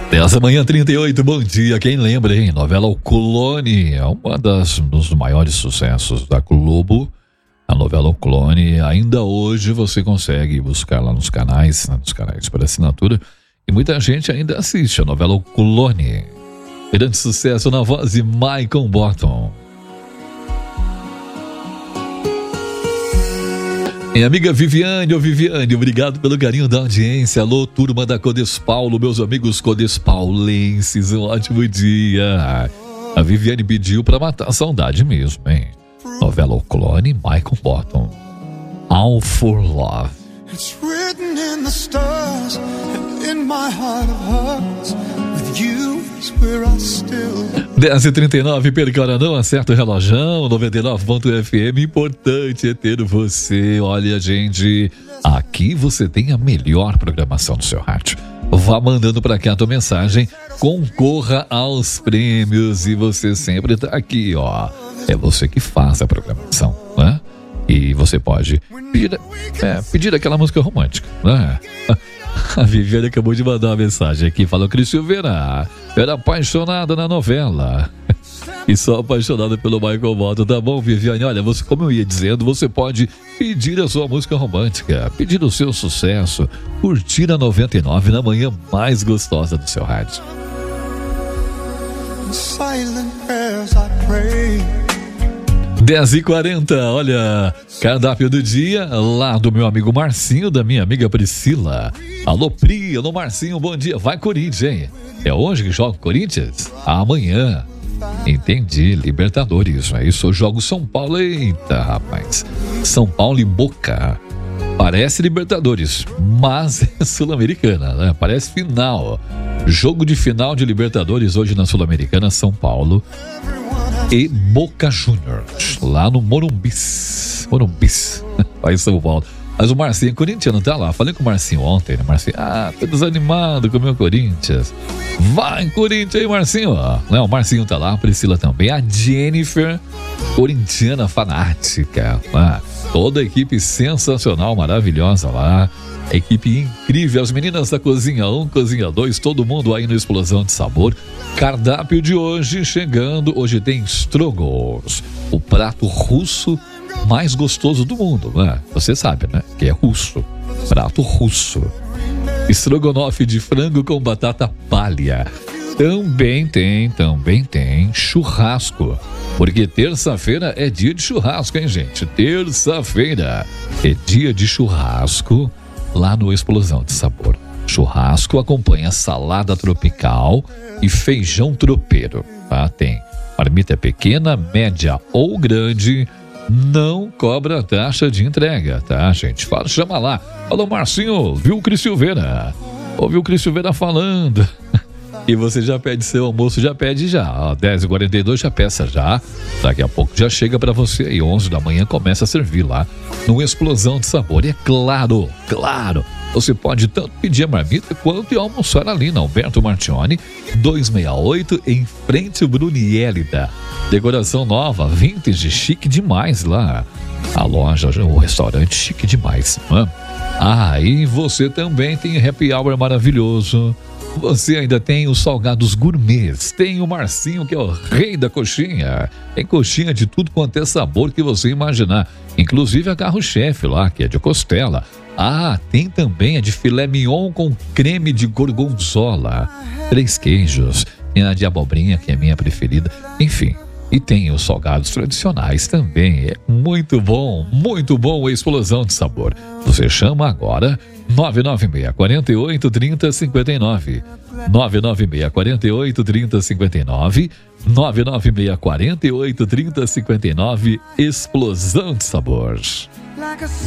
10h38, bom dia. Quem lembra, hein? Novela O Clone é dos maiores sucessos da Globo. A novela O Clone, ainda hoje você consegue buscar lá nos canais por assinatura. E muita gente ainda assiste a novela O Clone. Grande sucesso na voz de Michael Bottom. Minha amiga Viviane, obrigado pelo carinho da audiência. Alô, turma da Codespaulo, meus amigos codespaulenses, um ótimo dia. A Viviane pediu pra matar a saudade mesmo, hein? Novela O Clone, Michael Bottom. All for Love. It's written in the stars and in my heart of hearts. With you is where I still... 10h39, perca hora não, acerta o relojão, 99.fm, importante é ter você. Olha, gente, aqui você tem a melhor programação do seu rádio. Vá mandando pra cá a tua mensagem, concorra aos prêmios e você sempre tá aqui, ó. É você que faz a programação, né? E você pode pedir aquela música romântica, né? A Viviane acabou de mandar uma mensagem aqui, falou: Cris Silveira, era apaixonada na novela e só apaixonada pelo Michael Bottom. Tá bom, Viviane? Olha, você, como eu ia dizendo, você pode pedir a sua música romântica, pedir o seu sucesso, curtir a 99 na manhã mais gostosa do seu rádio. Silent prayers I pray. 10h40, olha, cardápio do dia lá do meu amigo Marcinho, da minha amiga Priscila. Alô, Pri, alô, Marcinho, bom dia. Vai Corinthians, hein? É hoje que joga o Corinthians? Amanhã. Entendi, Libertadores. É isso, eu jogo São Paulo. Eita, rapaz. São Paulo e Boca. Parece Libertadores, mas é Sul-Americana, né? Parece final. Jogo de final de Libertadores hoje na Sul-Americana, São Paulo e Boca Juniors, lá no Morumbis, lá em São Paulo. Mas o Marcinho, corintiano, tá lá. Falei com o Marcinho ontem, né? Marcinho, tô desanimado com o meu Corinthians. Vai, Corinthians aí, Marcinho. Não, o Marcinho tá lá, a Priscila também. A Jennifer, corintiana fanática. Toda a equipe sensacional, maravilhosa lá. A equipe incrível, as meninas da Cozinha 1, Cozinha 2, todo mundo aí no Explosão de Sabor. Cardápio de hoje chegando, hoje tem Strogonoff, o prato russo mais gostoso do mundo, né? Você sabe, né? Que é russo, prato russo. Strogonoff de frango com batata palha. Também tem churrasco, porque terça-feira é dia de churrasco, hein, gente? Terça-feira é dia de churrasco lá no Explosão de Sabor. Churrasco acompanha salada tropical e feijão tropeiro, tá? Tem marmita pequena, média ou grande, não cobra taxa de entrega, tá, gente? Chama lá. Alô, Marcinho, viu o Cris Silveira? Ouviu o Cris Silveira falando. E você já pede seu almoço, já pede já. 10h42 já peça já. Daqui a pouco já chega pra você aí. 11 da manhã começa a servir lá no Explosão de Sabor. E é claro, você pode tanto pedir a marmita quanto ir almoçar ali na Alberto Martione 268, em frente ao Brunielida. Decoração nova, vintage, chique demais lá. A loja, o restaurante chique demais. E você também tem happy hour maravilhoso. Você ainda tem os salgados gourmets. Tem o Marcinho, que é o rei da coxinha. Tem coxinha de tudo quanto é sabor que você imaginar. Inclusive a carro-chefe lá, que é de costela. Tem também a de filé mignon com creme de gorgonzola. 3 queijos. Tem a de abobrinha, que é a minha preferida. Enfim. E tem os salgados tradicionais também. É muito bom o Explosão de Sabor. Você chama agora 996-48-3059. 996-48-3059. 996-48-3059. Explosão de Sabor.